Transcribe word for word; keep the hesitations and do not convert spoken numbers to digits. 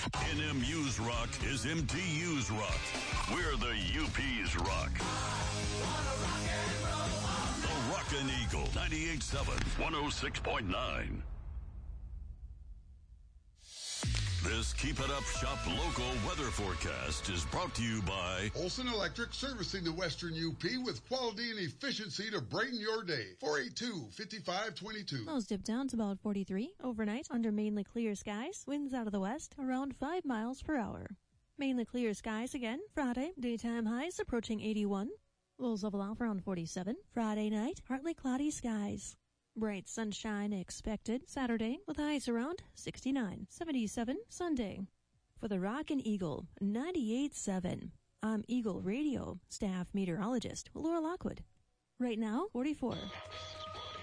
N M U's rock is M T U's rock. We're the U P's rock. The Rockin' Eagle, ninety-eight point seven, one oh six point nine. This Keep It Up Shop local weather forecast is brought to you by Olson Electric, servicing the Western U P with quality and efficiency to brighten your day. four eight two, five five two two. Lows dip down to about forty-three overnight under mainly clear skies. Winds out of the west around five miles per hour. Mainly clear skies again. Friday, daytime highs approaching eighty-one. Lows level off around forty-seven. Friday night, partly cloudy skies. Bright sunshine expected Saturday with highs around sixty-nine. seventy-seven Sunday. For the Rockin' Eagle, ninety-eight point seven. I'm Eagle Radio staff meteorologist Laura Lockwood. Right now, forty-four.